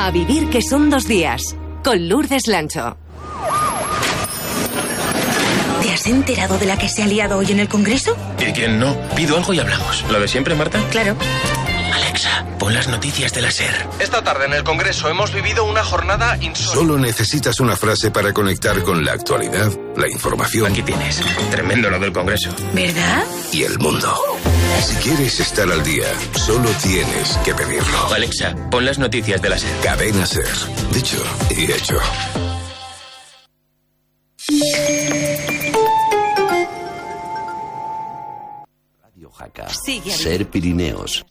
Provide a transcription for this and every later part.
A vivir que son 2 días. Con Lourdes Lancho. ¿Te has enterado de la que se ha liado hoy en el Congreso? ¿Y quién no? Pido algo y hablamos. ¿Lo de siempre, Marta? Claro. Alexa, pon las noticias de la SER. Esta tarde en el Congreso hemos vivido una jornada insólita. Solo necesitas una frase para conectar con la actualidad, la información. Aquí tienes. Tremendo lo del Congreso. ¿Verdad? Y el mundo. Si quieres estar al día, solo tienes que pedirlo. Alexa, pon las noticias de la SER. Cadena SER. Dicho y hecho. Radio Jaca. Sigue SER Pirineos.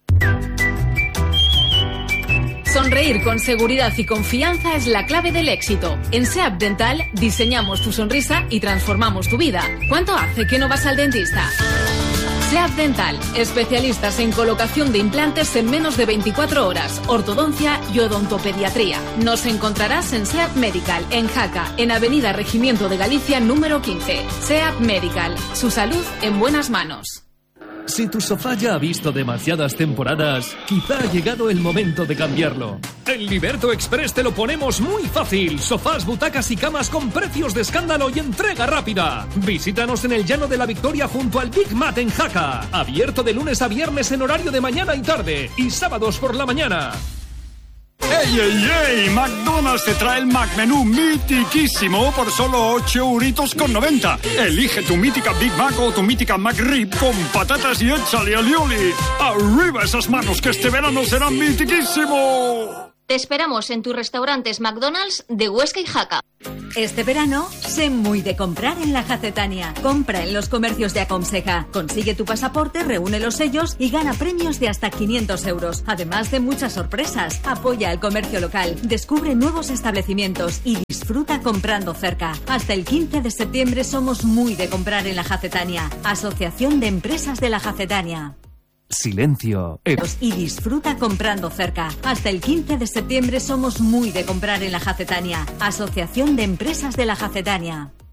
Sonreír con seguridad y confianza es la clave del éxito. En SEAP Dental diseñamos tu sonrisa y transformamos tu vida. ¿Cuánto hace que no vas al dentista? SEAP Dental, especialistas en colocación de implantes en menos de 24 horas, ortodoncia y odontopediatría. Nos encontrarás en SEAP Medical, en Jaca, en Avenida Regimiento de Galicia número 15. SEAP Medical, su salud en buenas manos. Si tu sofá ya ha visto demasiadas temporadas, quizá ha llegado el momento de cambiarlo. En Liberto Express te lo ponemos muy fácil. Sofás, butacas y camas con precios de escándalo y entrega rápida. Visítanos en el Llano de la Victoria junto al Big Mat en Jaca. Abierto de lunes a viernes en horario de mañana y tarde y sábados por la mañana. ¡Ey, ey, ey! McDonald's te trae el McMenú mitiquísimo por solo 8,90 €. Elige tu mítica Big Mac o tu mítica McRib con patatas y échale alioli. ¡Arriba esas manos que este verano será mitiquísimo! Te esperamos en tus restaurantes McDonald's de Huesca y Jaca. Este verano, sé muy de comprar en la Jacetania. Compra en los comercios de Aconseja. Consigue tu pasaporte, reúne los sellos y gana premios de hasta 500 €. Además de muchas sorpresas. Apoya el comercio local, descubre nuevos establecimientos y disfruta comprando cerca. Hasta el 15 de septiembre somos muy de comprar en la Jacetania. Asociación de Empresas de la Jacetania. Silencio. Y disfruta comprando cerca. Hasta el 15 de septiembre somos muy de comprar en la Jacetania. Asociación de Empresas de la Jacetania.